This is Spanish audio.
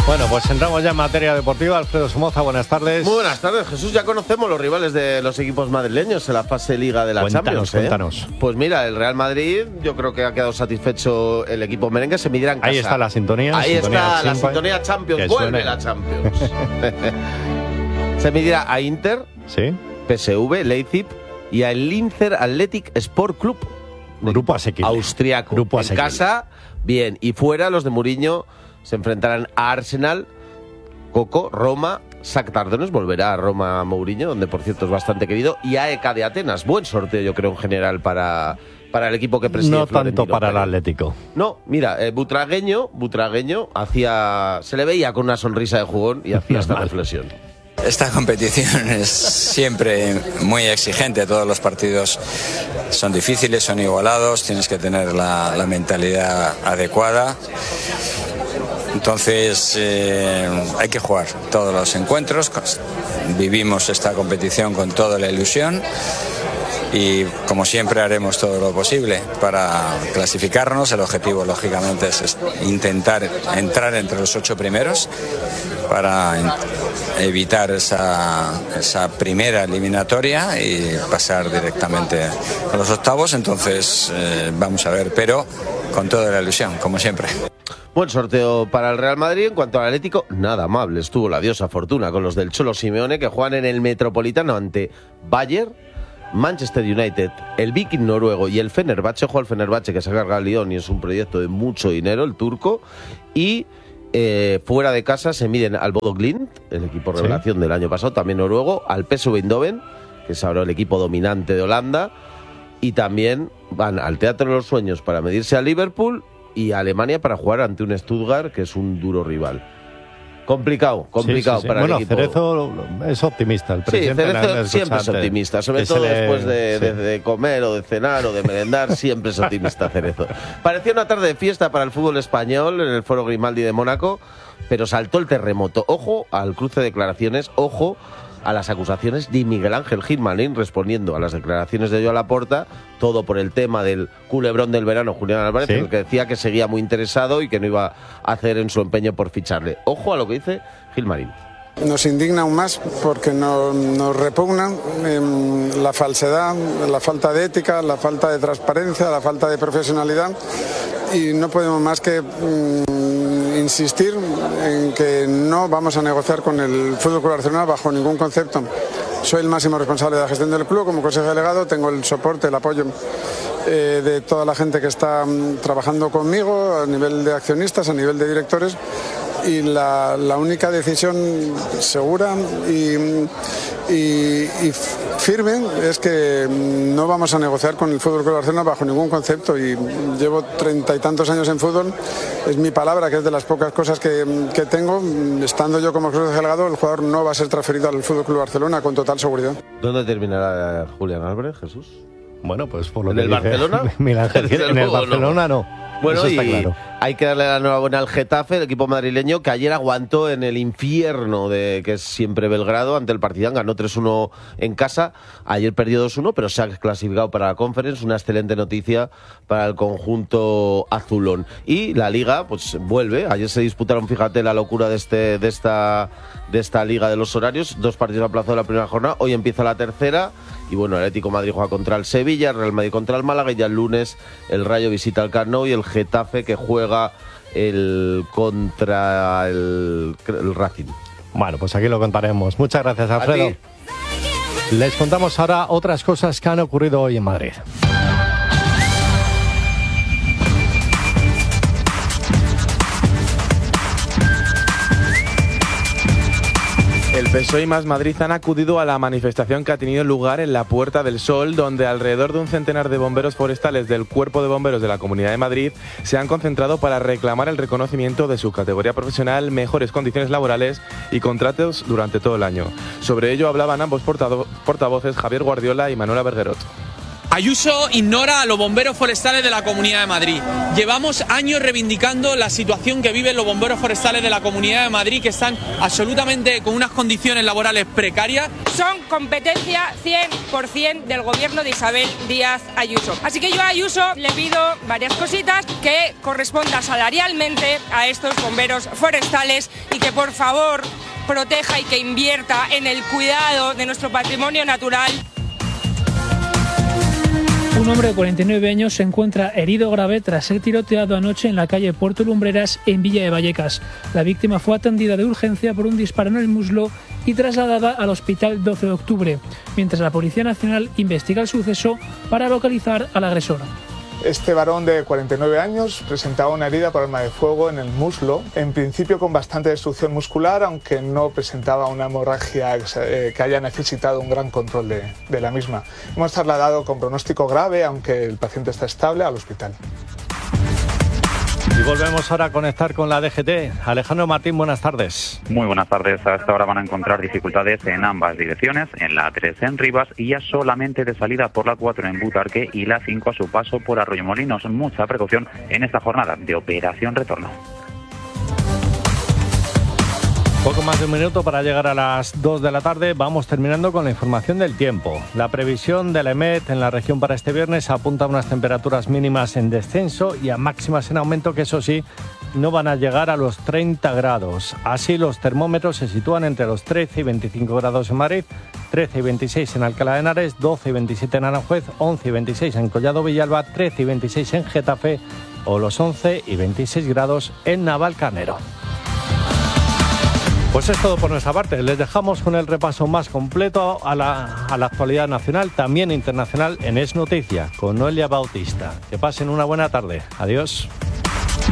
Bueno, pues entramos ya en materia deportiva. Alfredo Somoza, buenas tardes. Muy buenas tardes, Jesús. Ya conocemos los rivales de los equipos madrileños en la fase Liga de la Champions. Cuéntanos. Pues mira, el Real Madrid, yo creo que ha quedado satisfecho el equipo merengue. Se medirá en casa. Ahí está la sintonía. Ahí está la sintonía Champions. Vuelve la Champions. Se medirá a Inter, ¿sí? PSV, Leipzig y al Linzer Athletic Sport Club. Grupo asequible. Austriaco. Grupo en asequible. casa, bien. Y fuera, los de Mourinho se enfrentarán a Arsenal, Coco, Roma, Shakhtar Donetsk, volverá a Roma Mourinho, donde por cierto es bastante querido, y AEK de Atenas. Buen sorteo, yo creo, en general para el equipo que preside. No Florentino tanto para Pérez. el Atlético. No, mira, Butragueño se le veía con una sonrisa de jugón y hacía esta reflexión. Esta competición es siempre muy exigente, todos los partidos son difíciles, son igualados, tienes que tener la mentalidad adecuada. Entonces hay que jugar todos los encuentros, vivimos esta competición con toda la ilusión y como siempre haremos todo lo posible para clasificarnos. El objetivo lógicamente es intentar entrar entre los 8 primeros para evitar esa primera eliminatoria y pasar directamente a los octavos. Entonces vamos a ver, pero con toda la ilusión, como siempre. Buen sorteo para el Real Madrid. En cuanto al Atlético, nada amable estuvo la diosa fortuna con los del Cholo Simeone, que juegan en el Metropolitano ante Bayern, Manchester United, el Viking noruego y el Fenerbahce. Ojo al Fenerbahce, que se carga el Lyon y es un proyecto de mucho dinero, el turco. Y fuera de casa se miden al Bodo Glimt, el equipo revelación del año pasado, también noruego, al PSV Eindhoven, que es ahora el equipo dominante de Holanda, y también van al Teatro de los Sueños para medirse a Liverpool y a Alemania para jugar ante un Stuttgart, que es un duro rival. Complicado Sí. para bueno, el equipo. Cerezo es optimista. El presidente Cerezo siempre es optimista, sobre todo después de comer o de cenar o de merendar, siempre es optimista Cerezo. Parecía una tarde de fiesta para el fútbol español en el Foro Grimaldi de Mónaco, pero saltó el terremoto. Ojo al cruce de declaraciones, ojo a las acusaciones de Miguel Ángel Gilmarín respondiendo a las declaraciones de Joan Laporta, todo por el tema del culebrón del verano, Julián Álvarez, el que decía que seguía muy interesado y que no iba a hacer en su empeño por ficharle. Ojo a lo que dice Gilmarín. Nos indigna aún más porque nos repugna la falsedad, la falta de ética, la falta de transparencia, la falta de profesionalidad, y no podemos más que insistir en que no vamos a negociar con el Fútbol Club Barcelona bajo ningún concepto. Soy el máximo responsable de la gestión del club como consejero delegado, tengo el soporte, el apoyo de toda la gente que está trabajando conmigo a nivel de accionistas, a nivel de directores, y la única decisión segura y firme es que no vamos a negociar con el Fútbol Club Barcelona bajo ningún concepto, y llevo 30 y tantos años en fútbol, es mi palabra, que es de las pocas cosas que tengo. Estando yo como consejero delegado, el jugador no va a ser transferido al Fútbol Club Barcelona con total seguridad. ¿Dónde terminará Julián Álvarez, Jesús? Bueno, pues por lo ¿En que el dice Barcelona? Miguel Ángel, en el Barcelona no. Bueno, eso está y claro. hay que darle la enhorabuena al Getafe, el equipo madrileño, que ayer aguantó en el infierno que es siempre Belgrado ante el Partizan, ganó 3-1 en casa, ayer perdió 2-1, pero se ha clasificado para la Conference, una excelente noticia para el conjunto azulón. Y la Liga, pues vuelve, ayer se disputaron, fíjate la locura de esta Liga de los horarios, 2 partidos aplazados de la primera jornada, hoy empieza la tercera, y bueno, el Atlético de Madrid juega contra el Sevilla, el Real Madrid contra el Málaga, y ya el lunes el Rayo visita el Camp Nou y el Getafe que juega contra el Racing. Bueno, pues aquí lo contaremos. Muchas gracias, Alfredo. Les contamos ahora otras cosas que han ocurrido hoy en Madrid. El PSOE y Más Madrid han acudido a la manifestación que ha tenido lugar en la Puerta del Sol, donde alrededor de un centenar de bomberos forestales del Cuerpo de Bomberos de la Comunidad de Madrid se han concentrado para reclamar el reconocimiento de su categoría profesional, mejores condiciones laborales y contratos durante todo el año. Sobre ello hablaban ambos portavoces, Javier Guardiola y Manuela Berguerot. Ayuso ignora a los bomberos forestales de la Comunidad de Madrid. Llevamos años reivindicando la situación que viven los bomberos forestales de la Comunidad de Madrid, que están absolutamente con unas condiciones laborales precarias. Son competencia 100% del gobierno de Isabel Díaz Ayuso. Así que yo a Ayuso le pido varias cositas: que corresponda salarialmente a estos bomberos forestales y que por favor proteja y que invierta en el cuidado de nuestro patrimonio natural. Un hombre de 49 años se encuentra herido grave tras ser tiroteado anoche en la calle Puerto Lumbreras, en Villa de Vallecas. La víctima fue atendida de urgencia por un disparo en el muslo y trasladada al hospital 12 de octubre, mientras la Policía Nacional investiga el suceso para localizar al agresor. Este varón de 49 años presentaba una herida por arma de fuego en el muslo, en principio con bastante destrucción muscular, aunque no presentaba una hemorragia que haya necesitado un gran control de la misma. Hemos trasladado con pronóstico grave, aunque el paciente está estable, al hospital. Y volvemos ahora a conectar con la DGT. Alejandro Martín, buenas tardes. Muy buenas tardes. A esta hora van a encontrar dificultades en ambas direcciones, en la A3 en Rivas y ya solamente de salida por la 4 en Butarque y la 5 a su paso por Arroyomolinos. Mucha precaución en esta jornada de operación retorno. Poco más de un minuto para llegar a las 2 de la tarde. Vamos terminando con la información del tiempo. La previsión de la EMET en la región para este viernes apunta a unas temperaturas mínimas en descenso y a máximas en aumento, que eso sí, no van a llegar a los 30 grados. Así, los termómetros se sitúan entre los 13 y 25 grados en Madrid, 13 y 26 en Alcalá de Henares, 12 y 27 en Aranjuez, 11 y 26 en Collado Villalba, 13 y 26 en Getafe o los 11 y 26 grados en Navalcarnero. Pues es todo por nuestra parte. Les dejamos con el repaso más completo a la actualidad nacional, también internacional, en Es Noticia, con Noelia Bautista. Que pasen una buena tarde. Adiós.